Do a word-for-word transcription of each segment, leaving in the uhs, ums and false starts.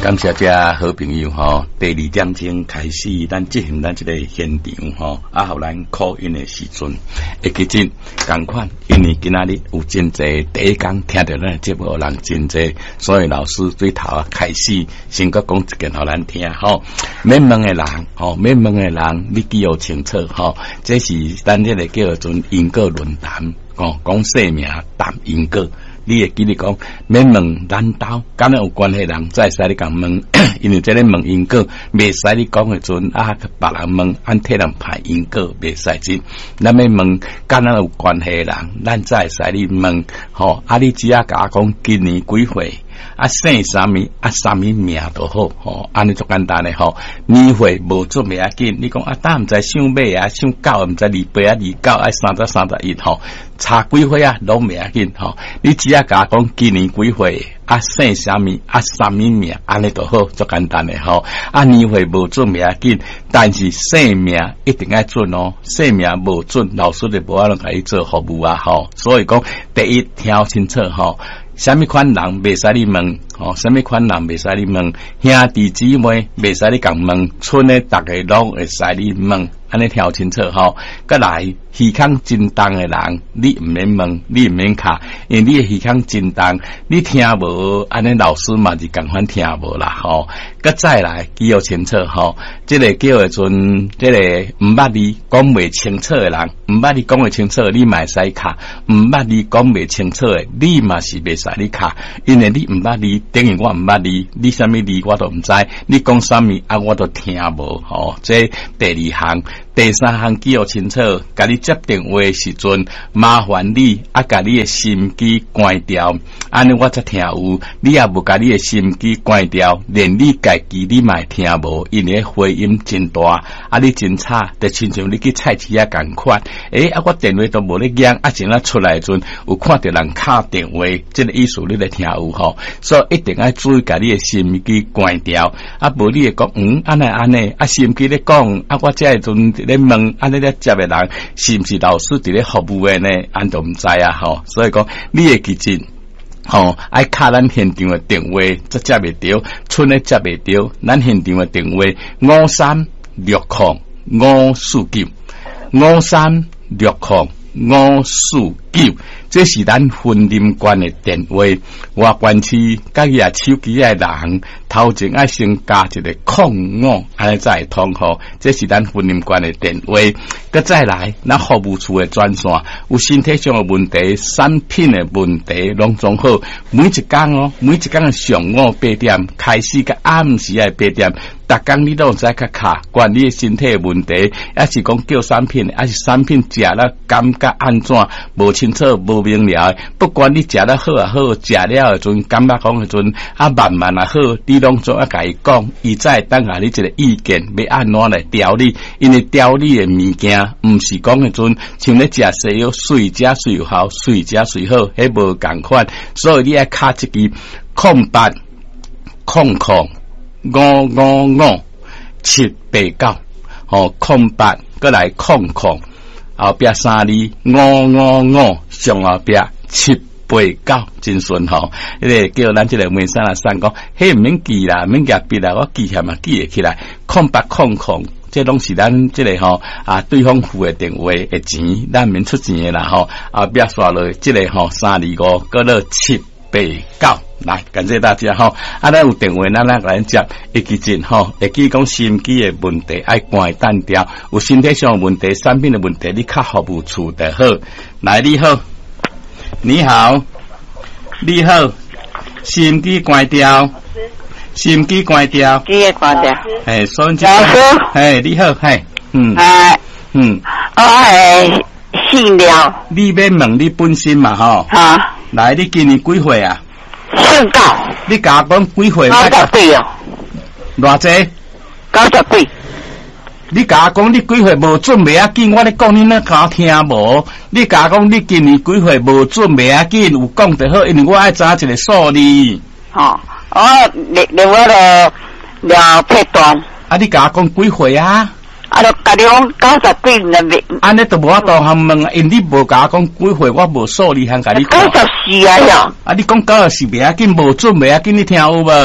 感谢这好朋友吼，第二点钟开始，咱进行咱这个现场吼，啊，互咱 call in 的时阵，会记真同款，因为今仔日有真侪第一讲听到咱节目人真侪，所以老师最头啊开始先个讲一件互咱听吼，免问的人吼，免问的人，你记好清楚吼，这是咱这个叫做因果论坛，哦，讲生命谈因果。你会记得讲，免问咱兜，敢若有关系人，再使你讲问，因为这个问因果，袂使你讲的阵啊，别人问，按替人排因果，袂使真。咱要问，敢若有关系人，咱再使你问，吼、哦，啊，你只要甲我讲今年几岁，啊，生啥物，啊，啥物命都好，吼、哦，安尼足简单的吼。年岁无做袂要紧，你讲啊，当毋知想买啊，想九毋知二八啊，二九啊，三十三十一吼。差几岁啊，拢袂要紧吼。你只要甲我讲今年几岁，啊生啥物，啊啥物命，安尼就好，足简单诶吼。啊年岁无准袂要紧，但是生命一定要准哦。生命无准，老师就无法度甲伊做服务啊吼。所以讲，第一听清楚吼。什么款人袂使你问，吼，什么款人袂使你问，兄弟姊妹袂使你共问，村诶逐个拢会使你问，安尼听清楚吼。再来，耳孔真重诶人，你毋免问，你毋免卡，因为你诶耳孔真重，你听无，安尼老师嘛是共款听无啦吼。再再来，记好清楚吼，即、這个叫诶阵，即、這个毋捌你讲袂清楚诶人，毋捌你讲会清楚，你嘛会使卡，毋捌你讲袂清楚诶，你嘛是袂使你卡，因为你毋捌你，等于我毋捌你，你啥物字我都毋知，你讲啥物啊我都听无吼。这第二项，第三项记好清楚，甲你接电话诶时阵，麻烦你啊，甲你诶心机关掉，安尼我才听有。你也无甲你诶心机关掉，连你家己你嘛听无，因为回音真大，啊你真差，就亲像你去菜市啊共款。诶、欸、啊我电话都无咧响，啊前仔出来阵有看到人敲电话，即、這个意思你来听有吼，所以一定要注意甲你诶心机关掉，啊无你会讲嗯安尼安尼，啊心机咧讲，啊我这会阵咧问，安尼咧接诶人是毋是老师伫咧服务诶呢？安都毋知啊吼，所以讲你会记真。吼，爱卡咱现场诶电话，则接袂着，村诶接袂着，咱现场诶电话五三六零五四九，五三六零五四九，这是咱婚姻关诶电话。外关区甲伊啊手机诶人，头前爱先加一个空五，安尼才会通吼。这是咱婚姻关诶电话。佮再来，咱服务处诶专线，有身体上诶问题、产品诶问题，拢总好。每一工哦，每一工诶上午八点开始，甲暗时诶八点，逐工你都有在较卡管理身体诶问题，还是讲叫产品，还是产品食了感觉安怎无清楚、无明了。不管你食了好也好，食了诶阵感觉讲诶阵啊慢慢也好，你拢总要甲伊讲，伊才会当下你一个意见，要安怎来调理，因为调理诶物件。毋是讲迄阵像咧食西药，随食随好，随食随好，迄无共款。所以你爱卡一支空八空空五五五七八九，吼空八，过来空空后壁三字五五五，上后壁七八九，真顺吼。迄个叫咱即个梅山啊三讲，迄毋免记啦，免夹笔啦，我记下嘛记会起来，空八空空。这拢是咱这个吼啊，对方付的电话的钱，咱免出钱的啦吼。啊，别刷落这个吼三二五，搁落七八九，来感谢大家吼。啊，咱有电话，咱来来接，会记真吼，会记讲心机的问题，爱关单调，有身体上的问题、产品的问题，你较服务处的好。来，你好，你好，你好，心机关掉。心机关掉， 机关掉。 哎，收音机。 老师， 哎，你好，嘿，嗯， 哎， 嗯， 我哎姓廖。 你要问你本身嘛吼？ 啊。 来，你今年几岁啊？ 姓高。 你甲我讲几岁？ 九十几哦。 偌济？ 九十几。 你甲我讲你几岁无准袂要紧，我咧讲你那甲我听无？你甲我讲你今年几岁无准袂要紧，有讲得好，因为我爱知一个数字。 哦。我另另外了了片段。 啊，你甲我讲几岁啊？ 啊，就甲你讲九十几那边。 安尼都无法度通问，因你无甲我讲几岁，我无数字通甲你讲。 九十四啊哟。 啊，你讲九十四袂要紧，无准袂要紧，你听有无？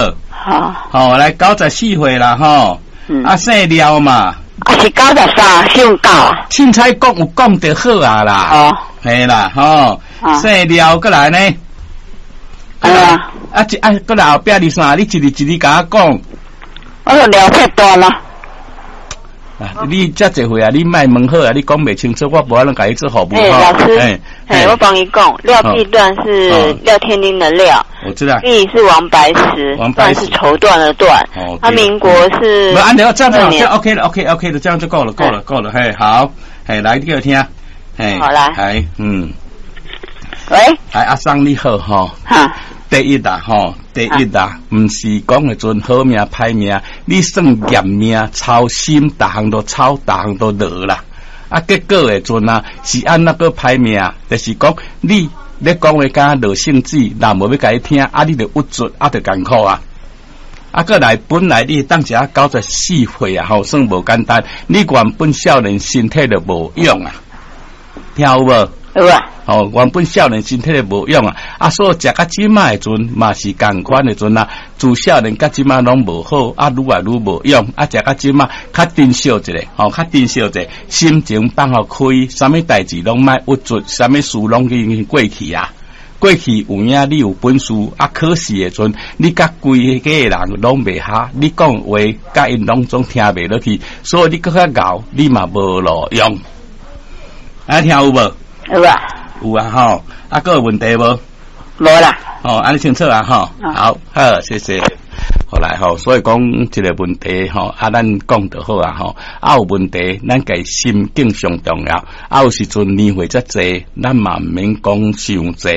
好， 好，来九十四岁啦吼， 嗯， 啊姓廖嘛， 啊是九十三，姓高啊， 凊彩讲有讲就好啊啦， 哦， 系啦吼， 啊姓廖过来呢， 哎呀， 啊一啊过来后壁二三，你一字一字甲我讲。 我说廖佩端吗？ 啊！你遮侪岁啊，你莫问好啊！你讲袂清楚，我无可能甲你做服务哎， 哈。 老师， 哎哎，我帮你讲，廖碧段是哦廖天丁的廖， 我知道。 碧是王白石， 王白石段是绸缎的缎。 哦， 他民国是不，按照这样子好， 二年这样 OK 了，OK OK 的，这样就够了，够了，够了。嘿，好，嘿，来，你给我听。嘿， 好来来，嗯， 喂， 来，阿桑你好哈。 哈， 第一啦，吼，第一啦，毋是讲的阵好命歹命，你算验命操心，逐项都操，逐项都落啦。啊，结果的阵啊，是按那个歹命，就是讲你咧讲话敢落性子，若无要甲你听，啊，你就郁卒，啊，就艰苦啊。啊，过来，本来你当时啊九十四岁啊，吼，算无简单。你原本少年身体就无用啊，听有无？ 有啊， 哦，原本少年身体就无用啊，啊，所以食到即卖的阵嘛是共款的阵啊，自少年到即卖拢无好，啊，愈来愈无用，啊，食到即卖较珍惜一下，吼、哦，较珍惜一下，心情放互开，啥物代志拢莫郁卒，啥物事拢已经过去啊。过去有影，你有本事，啊，考试的阵，你甲规个人拢袂合，你讲话甲因拢总听袂落去，所以你搁较熬，你嘛无路用。啊，听有无？ 有啊， 有啊吼，啊，个有问题无？ 无啦， 哦，安尼清楚啊吼， 嗯好，好，谢谢。好来吼，所以讲这个问题吼，啊，咱讲就好啊吼，啊有问题，咱家心境上重要，啊有时阵年岁则济，咱嘛毋免讲伤济。